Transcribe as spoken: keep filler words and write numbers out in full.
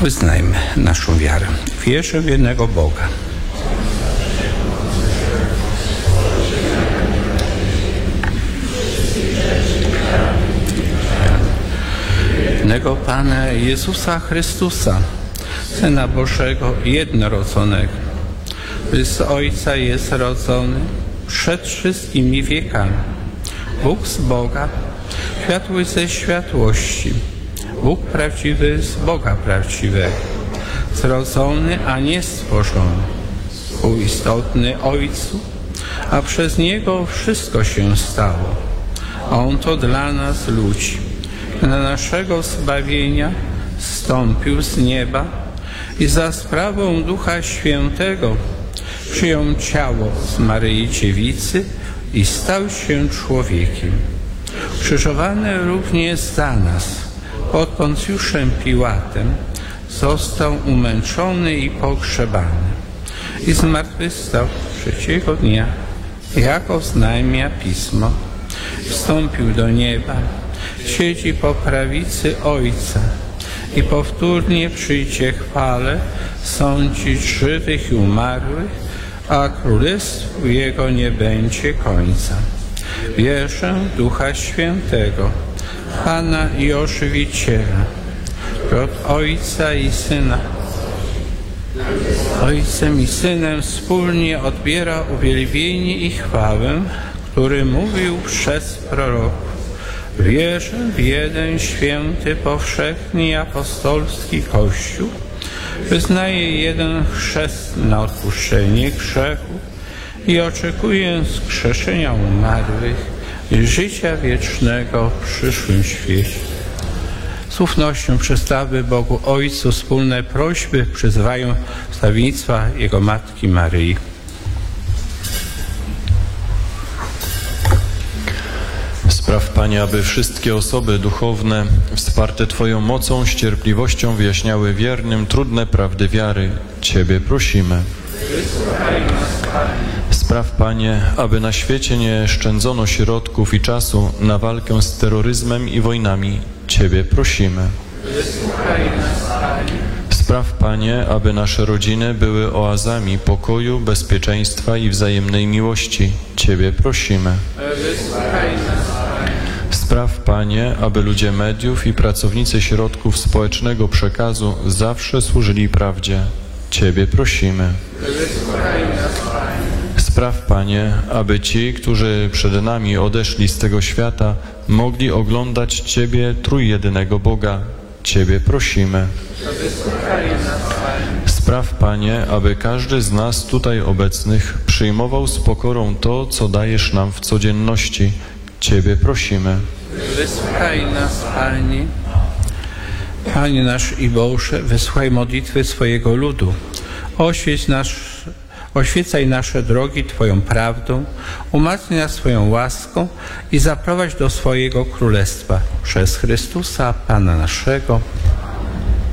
Wyznajmy naszą wiarę. Wierzę w jednego Boga, jednego Pana Jezusa Chrystusa, Syna Bożego jednorodzonego, który z Ojca jest rodzony przed wszystkimi wiekami. Bóg z Boga, światły ze światłości, Bóg prawdziwy z Boga prawdziwego, zrodzony, a nie stworzony, współistotny Ojcu, a przez Niego wszystko się stało. A On to dla nas ludzi, dla naszego zbawienia zstąpił z nieba i za sprawą Ducha Świętego przyjął ciało z Maryi Dziewicy i stał się człowiekiem. Krzyżowany również za nas pod Poncjuszem Piłatem został umęczony i pogrzebany i zmartwychwstał trzeciego dnia, jak oznajmia Pismo. Wstąpił do nieba, siedzi po prawicy Ojca i powtórnie przyjdzie chwale sądzić żywych i umarłych, a królestwu Jego nie będzie końca. Wierzę w Ducha Świętego, Pana i Ożywiciela, od Ojca i Syna. Ojcem i Synem wspólnie odbiera uwielbienie i chwałę, który mówił przez proroków. Wierzę w jeden święty, powszechny i apostolski Kościół. Wyznaję jeden chrzest na odpuszczenie grzechów i oczekuję wskrzeszenia umarłych i życia wiecznego w przyszłym świecie. Z ufnością przedstawy Bogu Ojcu wspólne prośby przyzywają wstawiennictwa Jego Matki Maryi. Spraw, Panie, aby wszystkie osoby duchowne wsparte Twoją mocą, z cierpliwością wyjaśniały wiernym trudne prawdy wiary. Ciebie prosimy. Spraw, Panie, aby na świecie nie szczędzono środków i czasu na walkę z terroryzmem i wojnami. Ciebie prosimy. Spraw, Panie, aby nasze rodziny były oazami pokoju, bezpieczeństwa i wzajemnej miłości. Ciebie prosimy. Spraw, Panie, aby ludzie mediów i pracownicy środków społecznego przekazu zawsze służyli prawdzie. Ciebie prosimy. Spraw, Panie, aby ci, którzy przed nami odeszli z tego świata, mogli oglądać Ciebie, trójjedynego Boga. Ciebie prosimy. Spraw, Panie, aby każdy z nas tutaj obecnych przyjmował z pokorą to, co dajesz nam w codzienności. Ciebie prosimy. Wysłuchaj nas, Panie. Panie nasz i Boże, wysłuchaj modlitwy swojego ludu. Oświeć nasz, oświecaj nasze drogi Twoją prawdą, umacnij nas swoją łaską i zaprowadź do swojego królestwa. Przez Chrystusa, Pana naszego.